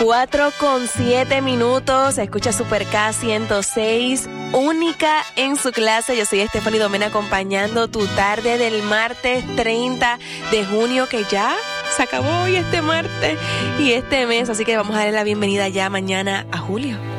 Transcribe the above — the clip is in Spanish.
4:07. Escucha Super K 106, única en su clase. Yo soy Stephanie Domena, acompañando tu tarde del martes 30 de junio, que ya se acabó hoy este martes y este mes. Así que vamos a darle la bienvenida ya mañana a julio.